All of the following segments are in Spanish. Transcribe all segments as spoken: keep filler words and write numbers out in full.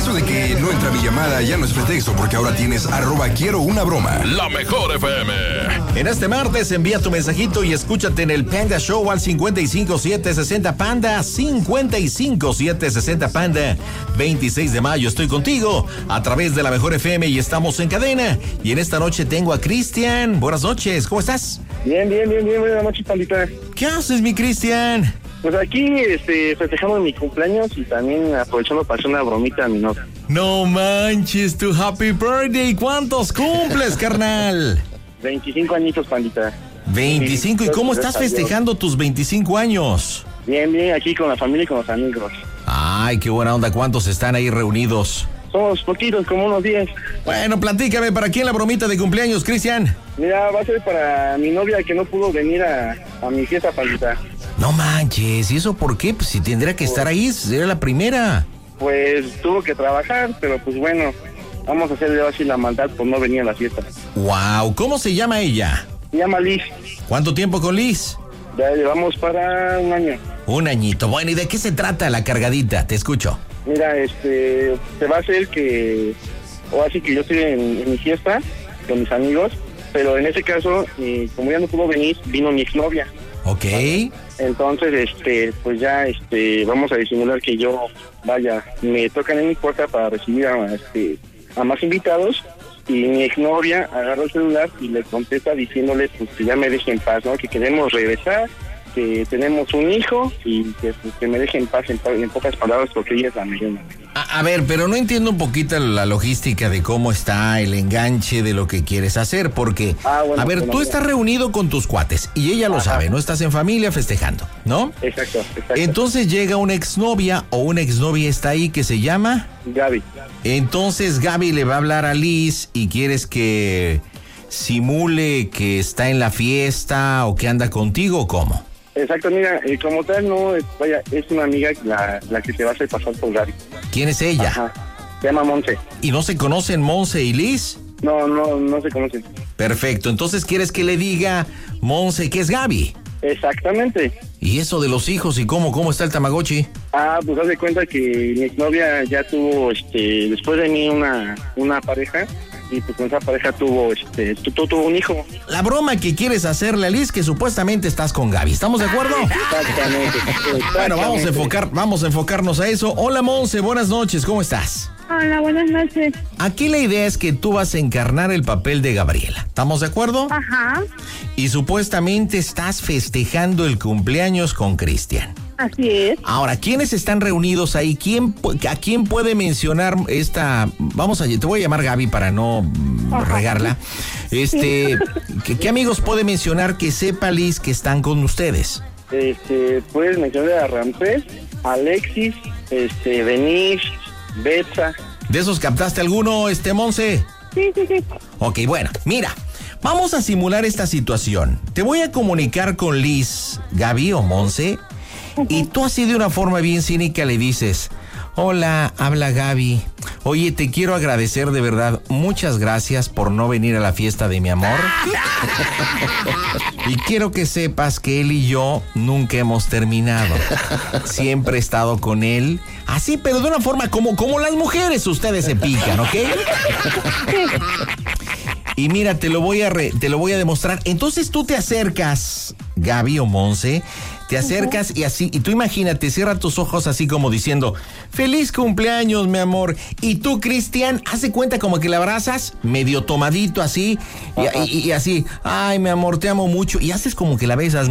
caso de que no entra mi llamada, ya no es pretexto, porque ahora tienes arroba quiero una broma. La mejor F M. En este martes envía tu mensajito y escúchate en el Panda Show al cincuenta y cinco siete sesenta Panda, cincuenta y cinco siete sesenta Panda. veintiséis de mayo estoy contigo a través de la mejor F M y estamos en cadena. Y en esta noche tengo a Cristian. Buenas noches, ¿cómo estás? Bien, bien, bien, bien, buenas noches, pandita. ¿Qué haces, mi Cristian? Pues aquí, este, festejando mi cumpleaños y también aprovechando para hacer una bromita a mi novia. No manches, tu happy birthday. ¿Cuántos cumples, carnal? veinticinco añitos, pandita. veinticinco. ¿Y cómo estás festejando tus veinticinco años? Bien, bien, aquí con la familia y con los amigos. Ay, qué buena onda. ¿Cuántos están ahí reunidos? Somos poquitos, como unos diez. Bueno, platícame, ¿para quién la bromita de cumpleaños, Cristian? Mira, va a ser para mi novia que no pudo venir a, a mi fiesta, pandita. No manches, ¿y eso por qué? Pues si tendría que estar ahí, era la primera. Pues tuvo que trabajar, pero pues bueno, vamos a hacerle así la maldad por no venir a la fiesta. Wow, ¿cómo se llama ella? Se llama Liz. ¿Cuánto tiempo con Liz? Ya llevamos para un año. Un añito. Bueno, ¿y de qué se trata la cargadita? Te escucho. Mira, este, se va a hacer que, o así que yo estoy en, en mi fiesta con mis amigos, pero en ese caso, eh, como ya no pudo venir, vino mi exnovia. Ok. Entonces, este, pues ya, este, vamos a disimular que yo, vaya, me tocan en mi puerta para recibir a, este, a más invitados, y mi exnovia agarra el celular y le contesta diciéndole, pues, que ya me deje en paz, ¿no? Que queremos regresar, que tenemos un hijo y que, pues, que me deje en paz, en, en pocas palabras, porque ella es la millona. A, a ver, pero no entiendo un poquito la logística de cómo está el enganche de lo que quieres hacer, porque, ah, bueno, a ver, bueno, tú bueno. estás reunido con tus cuates y ella lo Ajá. sabe, ¿no? Estás en familia festejando, ¿no? Exacto, exacto. Entonces llega una exnovia o una exnovia está ahí que se llama... Gaby. Entonces Gaby le va a hablar a Liz y quieres que simule que está en la fiesta o que anda contigo, ¿o cómo? Exacto, mira, eh, como tal, no, es, vaya, es una amiga la, la que se va a hacer pasar por Gaby. ¿Quién es ella? Ajá. Se llama Monse. ¿Y no se conocen Monse y Liz? No, no, no se conocen. Perfecto, entonces quieres que le diga Monse que es Gaby. Exactamente. ¿Y eso de los hijos y cómo, cómo está el Tamagotchi? Ah, pues haz de cuenta que mi exnovia ya tuvo, este, después de mí una, una pareja, y pues con esa pareja tuvo, este, tu, tuvo un hijo. La broma que quieres hacerle a Liz, que supuestamente estás con Gaby, ¿estamos de acuerdo? Exactamente. exactamente. Bueno, vamos a enfocar, vamos a enfocarnos a eso. Hola Monse, buenas noches, ¿cómo estás? Hola, buenas noches. Aquí la idea es que tú vas a encarnar el papel de Gabriela, ¿estamos de acuerdo? Ajá, Y supuestamente estás festejando el cumpleaños con Cristian. así es. Ahora, ¿quiénes están reunidos ahí? ¿Quién, pu- ¿A quién puede mencionar esta? Vamos a, te voy a llamar Gaby para no mm, regarla. Este, ¿qué, ¿qué amigos puede mencionar que sepa Liz que están con ustedes? Este, puedes mencionar a Ramsés, Alexis, este, Denise, Betsa. ¿De esos captaste alguno, este Monse? Sí, sí, sí. Ok, bueno, mira, vamos a simular esta situación. Te voy a comunicar con Liz, Gaby o Monse, y tú así de una forma bien cínica le dices: hola, habla Gaby. Oye, te quiero agradecer de verdad. Muchas gracias por no venir a la fiesta de mi amor. Y quiero que sepas que él y yo nunca hemos terminado. Siempre he estado con él. Así, pero de una forma como, como las mujeres ustedes se pican, ¿ok? Y mira, te lo voy a re, te lo voy a demostrar. Entonces tú te acercas, Gaby o Monse, te acercas y así, y tú imagínate, cierra tus ojos así como diciendo: feliz cumpleaños, mi amor. Y tú, Cristian, hace cuenta como que la abrazas, medio tomadito así, y, y, y así: ay, mi amor, te amo mucho. Y haces como que la besas.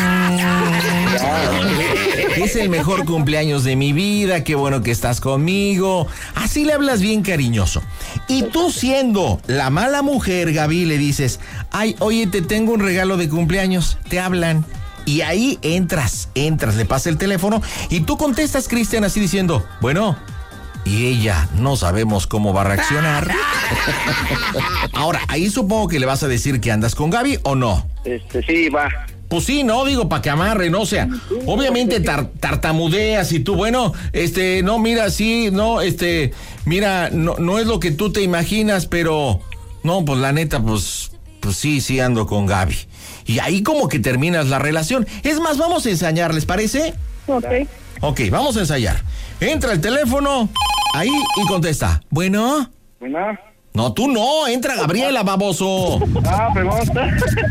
Es el mejor cumpleaños de mi vida, qué bueno que estás conmigo. Así le hablas bien cariñoso. Y tú, siendo la mala mujer, Gaby, le dices: ay, oye, te tengo un regalo de cumpleaños. Te hablan. Y ahí entras, entras, le pasa el teléfono y tú contestas, Cristian, así diciendo: bueno. Y ella, no sabemos cómo va a reaccionar. Ahora, ahí supongo que le vas a decir que andas con Gaby, ¿o no? Este, sí, va. Pues sí, no, digo, para que amarre, no, o sea, obviamente tar, tartamudeas y tú, bueno, este, no, mira, sí, no, este, mira, no, no es lo que tú te imaginas, pero, no, pues la neta, pues, pues sí, sí ando con Gaby. Y ahí como que terminas la relación. Es más, vamos a ensayar, ¿les parece? Ok. Ok, vamos a ensayar. Entra el teléfono, ahí y contesta. Bueno. Bueno. No, tú no, entra Gabriela, baboso. Ah, pregunta.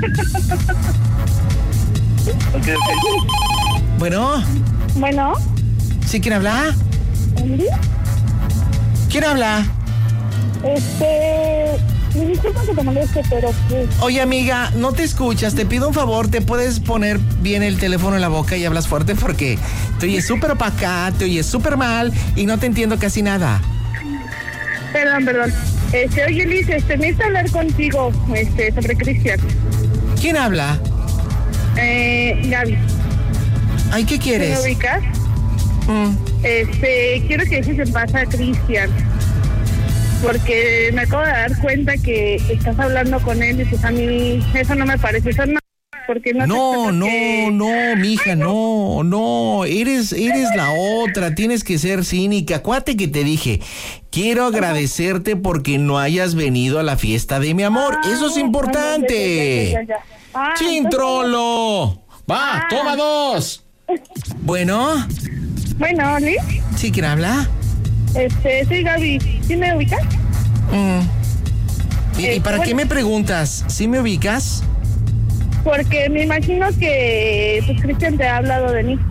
Okay, okay. Bueno. Bueno. ¿Sí, quién habla? ¿Emily? ¿Quién habla? Este... Me disculpa que te moleste, pero pues... Oye, amiga, no te escuchas, te pido un favor, ¿te puedes poner bien el teléfono en la boca y hablas fuerte? Porque te oyes súper opaca, te oyes súper mal y no te entiendo casi nada. Perdón, perdón. Este, oye, Liz, este, necesito hablar contigo, este, sobre Cristian. ¿Quién habla? Eh, Gaby. Ay, ¿qué quieres? ¿Me ubicas? Mm. Este, quiero que dejes en paz a Cristian. Porque me acabo de dar cuenta que estás hablando con él y pues a mí eso no me parece. Eso no, porque no, No, no, que... no, mija, no, no, eres, eres la otra, tienes que ser cínica. Acuérdate que te dije, quiero agradecerte porque no hayas venido a la fiesta de mi amor, Ah, eso es importante. ya, ya, ya, ya, ya. Ah, ¡Chintrolo! Va, Ah. toma dos. Bueno, Bueno, Liz, ¿sí quién habla? este, soy Gaby. ¿Sí me ubicas? Mm. ¿Y, Eh, y para bueno. qué me preguntas? ¿Sí me ubicas? Porque me imagino que pues Cristian te ha hablado de mí.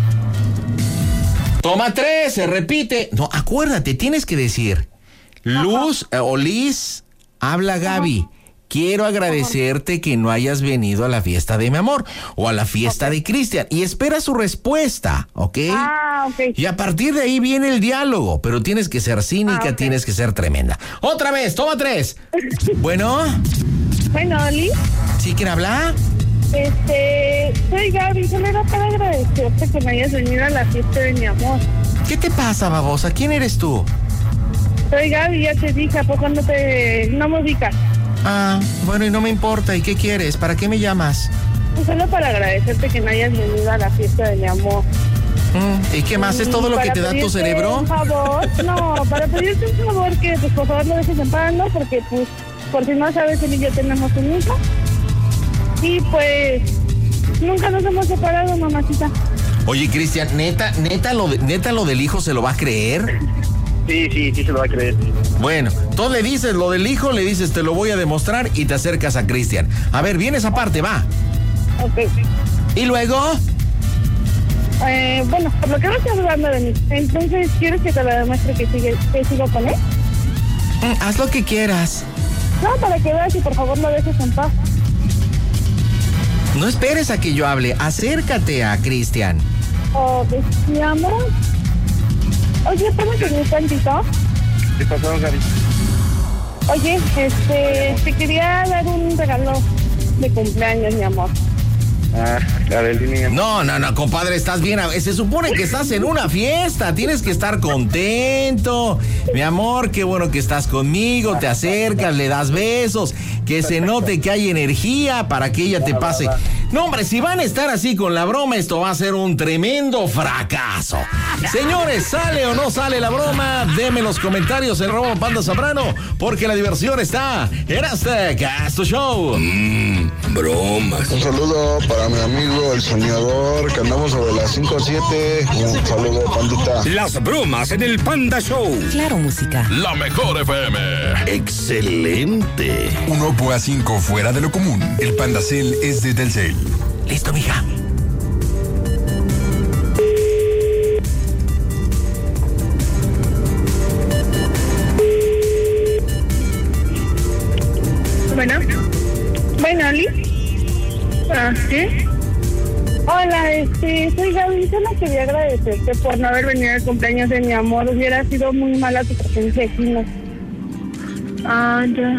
Toma tres, se repite. No, acuérdate, tienes que decir, Luz eh, o Liz, habla Gaby. Quiero agradecerte que no hayas venido a la fiesta de mi amor o a la fiesta de Cristian y espera su respuesta, ¿ok? Ah, ok. Y a partir de ahí viene el diálogo, pero tienes que ser cínica, Ah, ok. tienes que ser tremenda. Otra vez, toma tres. Bueno, Bueno, Liz, ¿sí quién habla? este, soy Gaby. Solo era para agradecerte que me hayas venido a la fiesta de mi amor. ¿Qué te pasa, babosa? ¿Quién eres tú? Soy Gaby, ya te dije, ¿a poco no te... no me ubicas? Ah, bueno, y no me importa. ¿Y qué quieres? ¿Para qué me llamas? Pues solo para agradecerte que no hayas venido a la fiesta de mi amor. Mm, ¿Y qué más? ¿Es todo lo que Para te da tu pedirte cerebro? Un favor, no, para pedirte un favor que pues por favor lo dejes en paz, ¿no? Porque pues, por si no sabes, él y yo tenemos un hijo. Y pues, nunca nos hemos separado, mamacita. Oye, Cristian, neta, neta lo, de- neta lo del hijo se lo va a creer. Sí, sí, sí se lo va a creer. Bueno, tú le dices lo del hijo, le dices te lo voy a demostrar y te acercas a Cristian. A ver, viene esa parte, va. Ok. Y luego, Eh, bueno, por lo que no estás hablando de mí, entonces, ¿quieres que te lo demuestre que, sigue, que sigo con él? mm, haz lo que quieras. No, para que veas y por favor lo dejes en paz. No esperes a que yo hable, acércate a Cristian. Oh, pues, mi amor. Oye, ¿puedes venir tantito? ¿Qué pasó, Gaby? Oye, este, te quería dar un regalo de cumpleaños, mi amor. Ah, a ver, dime. No, no, no, compadre, estás bien. Se supone que estás en una fiesta, tienes que estar contento. Mi amor, qué bueno que estás conmigo, te acercas, le das besos, que se note que hay energía para que ella te pase. No, hombre, si van a estar así con la broma, esto va a ser un tremendo fracaso. Señores, ¿sale o no sale la broma? Denme los comentarios en arroba Panda Zambrano, porque la diversión está en este Casto Show. Mmm, bromas. Un saludo para mi amigo el soñador, que andamos sobre las cinco o siete. Un saludo, pandita. Las bromas en el Panda Show. Claro, música. La mejor F M. Excelente. Un Oppo A cinco fuera de lo común. El Pandacel es de Telcel. Listo, mija. Bueno. Bueno, Liz. Ah, ¿sí? Hola, este, soy Gaby. Solo quería agradecerte por no haber venido al cumpleaños de mi amor. Hubiera sido muy mala tu presencia aquí, ¿no? Ah, ya.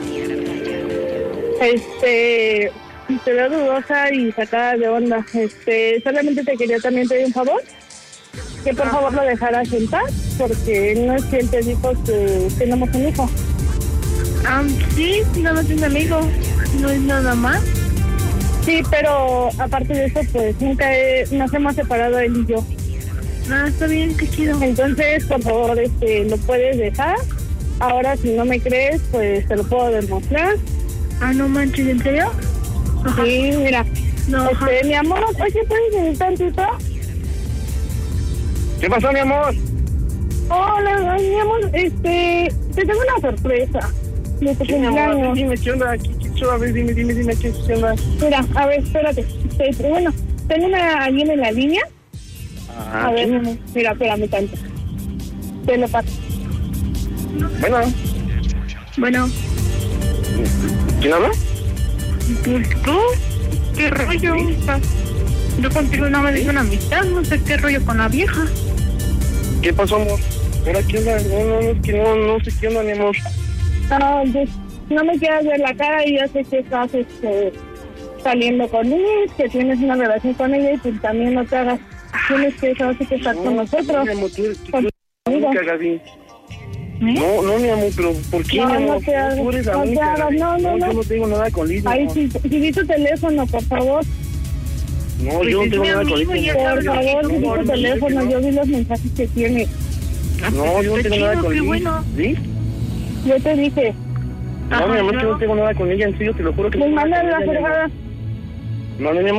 Este, te veo dudosa y sacada de onda. Este, solamente te quería también pedir un favor. Que por favor lo dejaras en paz, porque no es que él te dijo que tenemos un hijo. Ah, sí, no no tiene amigo, no es nada más. Sí, pero aparte de eso, pues nunca he, nos hemos separado él y yo. Ah, está bien, qué chido. Entonces, por favor, este, lo puedes dejar. Ahora, si no me crees, pues te lo puedo demostrar. Ah, no manches, ¿en serio? Ajá. Sí, mira. No, este, mi amor, oye, ¿puedes venir tantito? ¿Qué pasó, mi amor? Hola, ay, mi amor, este, te tengo una sorpresa. De tu ¿Qué, mi amor? cumpleaños. Dime, ¿qué onda? ¿Qué, qué, qué, a ver, dime, dime, dime, ¿qué, qué onda? Mira, a ver, espérate. Este, bueno, tengo una alguien en la línea. Ah, A ver, ¿qué, mi amor? mira, espérame tanto. Te lo paso. Bueno, Bueno, ¿quién habla? pues tú, ¿qué rollo? Yo contigo no me digo una amistad, no sé qué rollo con la vieja. ¿Qué pasó, amor? ¿Ahora qué onda? No, no, no, es que no, no sé qué onda, mi amor. No, pues, no me quieras ver la cara y ya sé que estás este, saliendo con Liz, que tienes una relación con ella y pues también no te hagas. Tienes que saber que estar con nosotros. Mi amor, tú, tú, Con- tú, Amigo. nunca hagas bien. ¿Eh? No, no, mi amor, pero ¿por qué, No, mi no amor? te hagas, Tú eres la no te única, hagas, Gaby. no, no, no. Yo no tengo nada con Liz, mi Ay, amor. si, si vi tu teléfono, por favor. No, yo no tengo nada con Liz, mi amor. Por favor, si vi tu teléfono, yo vi los mensajes que tiene. No, yo no tengo nada con qué Liz. bueno. ¿Sí? Yo te dije, No, mi amor, yo no tengo nada con ella, en serio, te lo juro que no me tengo nada mandan con la ella, mi amor. fregada. No, no, mi amor.